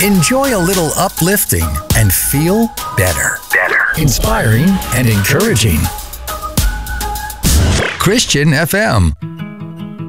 Enjoy a little uplifting and feel better. Inspiring and encouraging. Christian FM.